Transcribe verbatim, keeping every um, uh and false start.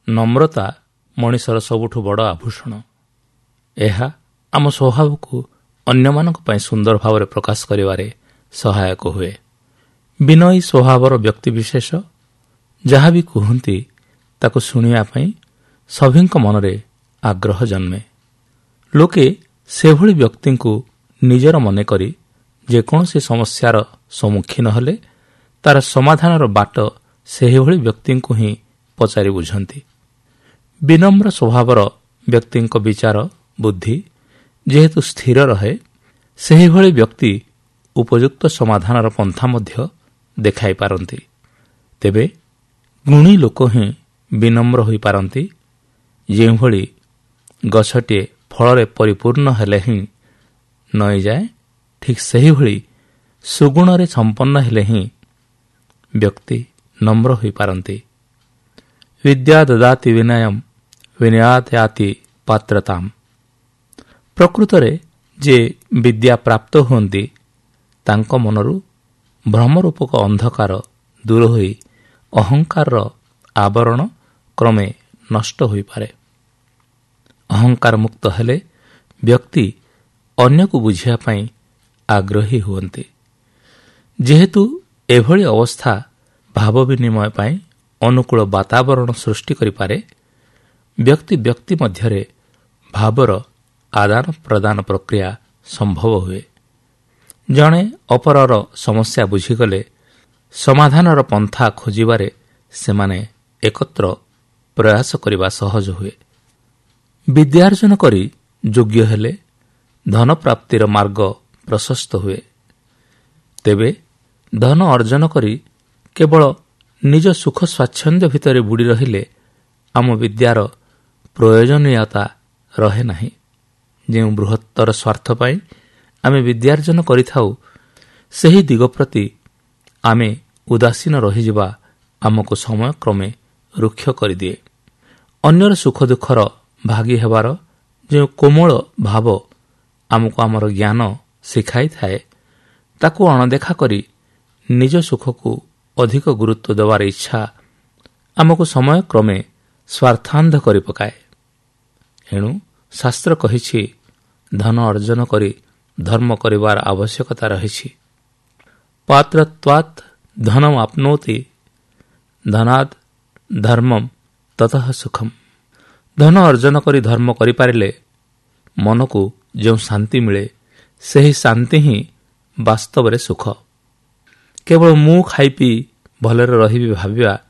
ନମ୍ରତା ମଣିଷର ସବୁଠୁ ବଡ଼ ଆଭୂଷଣ। ଏହା ଆମ ସ୍ୱଭାବକୁ ଅନ୍ୟମାନଙ୍କ ପାଇଁ ସୁନ୍ଦର ଭାବରେ ପ୍ରକାଶ କରିବାରେ ସହାୟକ ହୁଏ। ବିନୟୀ ସ୍ୱଭାବର ବ୍ୟକ୍ତିବିଶେଷ ଯାହା ବି କୁହନ୍ତି ତାକୁ ଶୁଣିବା ପାଇଁ ସଭିଙ୍କ ମନରେ ଆଗ୍ରହ ଜନ୍ମେ। ଲୋକେ ସେଭଳି ବ୍ୟକ୍ତିଙ୍କୁ ନିଜର ମନେକରି ଯେକୌଣସି ସମସ୍ୟାର ସମ୍ମୁଖୀନ ହେଲେ ତାର ସମାଧାନର ବାଟ ସେହିଭଳି ବ୍ୟକ୍ତିଙ୍କୁ ହିଁ ପଚାରି ବୁଝନ୍ତି। ବିନମ୍ର ସ୍ୱଭାବର ବ୍ୟକ୍ତିଙ୍କ ବିଚାର ବୁଦ୍ଧି ଯେହେତୁ ସ୍ଥିର ରହେ, ସେହିଭଳି ବ୍ୟକ୍ତି ଉପଯୁକ୍ତ ସମାଧାନର ପନ୍ଥା ମଧ୍ୟ ଦେଖାଇ ପାରନ୍ତି। ତେବେ ଗୁଣୀ ଲୋକ ହିଁ ବିନମ୍ର ହୋଇପାରନ୍ତି। ଯେଉଁଭଳି ଗଛଟିଏ ଫଳରେ ପରିପୂର୍ଣ୍ଣ ହେଲେ ହିଁ ନଇଁଯାଏ, ଠିକ୍ ସେହିଭଳି ସୁଗୁଣରେ ସମ୍ପନ୍ନ ହେଲେ ହିଁ ବ୍ୟକ୍ତି ନମ୍ର ହୋଇପାରନ୍ତି। ବିଦ୍ୟା ଦଦାତି ବିନୟମ୍ ବିନୟାତ୍ ୟାତି ପାତ୍ରତାମ୍। ପ୍ରକୃତରେ ଯେ ବିଦ୍ୟା ପ୍ରାପ୍ତ ହୁଅନ୍ତି ତାଙ୍କ ମନରୁ ଭ୍ରମରୂପକ ଅନ୍ଧକାର ଦୂର ହୋଇ ଅହଙ୍କାରର ଆବରଣ କ୍ରମେ ନଷ୍ଟ ହୋଇପାରେ। ଅହଙ୍କାର ମୁକ୍ତ ହେଲେ ବ୍ୟକ୍ତି ଅନ୍ୟକୁ ବୁଝିବା ପାଇଁ ଆଗ୍ରହୀ ହୁଅନ୍ତି। ଯେହେତୁ ଏଭଳି ଅବସ୍ଥା ଭାବ ବିନିମୟ ପାଇଁ ଅନୁକୂଳ ବାତାବରଣ ସୃଷ୍ଟି କରିପାରେ, ବ୍ୟକ୍ତି ବ୍ୟକ୍ତି ମଧ୍ୟରେ ଭାବର ଆଦାନ ପ୍ରଦାନ ପ୍ରକ୍ରିୟା ସମ୍ଭବ ହୁଏ। ଜଣେ ଅପରର ସମସ୍ୟା ବୁଝିଗଲେ ସମାଧାନର ପନ୍ଥା ଖୋଜିବାରେ ସେମାନେ ଏକତ୍ର ପ୍ରୟାସ କରିବା ସହଜ ହୁଏ। ବିଦ୍ୟାର୍ଜନ କରି ଯୋଗ୍ୟ ହେଲେ ଧନ ପ୍ରାପ୍ତିର ମାର୍ଗ ପ୍ରଶସ୍ତ ହୁଏ। ତେବେ ଧନ ଅର୍ଜନ କରି କେବଳ ନିଜ ସୁଖ ସ୍ୱାଚ୍ଛନ୍ଦ୍ୟ ଭିତରେ ବୁଡ଼ି ରହିଲେ ଆମ ବିଦ୍ୟାର ପ୍ରୟୋଜନୀୟତା ରହେ ନାହିଁ। ଯେଉଁ ବୃହତ୍ତର ସ୍ୱାର୍ଥ ପାଇଁ ଆମେ ବିଦ୍ୟାର୍ଜନ କରିଥାଉ, ସେହି ଦିଗ ପ୍ରତି ଆମେ ଉଦାସୀନ ରହିଯିବା ଆମକୁ ସମୟକ୍ରମେ ରୁକ୍ଷ କରିଦିଏ। ଅନ୍ୟର ସୁଖ ଦୁଃଖର ଭାଗୀ ହେବାର ଯେଉଁ କୋମଳ ଭାବ ଆମକୁ ଆମର ଜ୍ଞାନ ଶିଖାଇଥାଏ, ତାକୁ ଅଣଦେଖା କରି ନିଜ ସୁଖକୁ ଅଧିକ ଗୁରୁତ୍ୱ ଦେବାର ଇଚ୍ଛା ଆମକୁ ସମୟକ୍ରମେ ସ୍ୱାର୍ଥାନ୍ଧ କରି ପକାଏ। ଏଣୁ ଶାସ୍ତ୍ର କହିଛି, ଧନ ଅର୍ଜନ କରି ଧର୍ମ କରିବାର ଆବଶ୍ୟକତା ରହିଛି। ପାତ୍ରତ୍ୱାତ୍ ଧନମ୍ ଆପ୍ନୋତି ଧନାଦ୍ ଧର୍ମମ୍ ତତଃ ସୁଖମ୍। ଧନ ଅର୍ଜନ କରି ଧର୍ମ କରିପାରିଲେ ମନକୁ ଯେଉଁ ଶାନ୍ତି ମିଳେ, ସେହି ଶାନ୍ତି ହିଁ ବାସ୍ତବରେ ସୁଖ। କେବଳ ମୁଁ ଖାଇ ପିଇ ଭଲରେ ରହିବି ଭାବିବା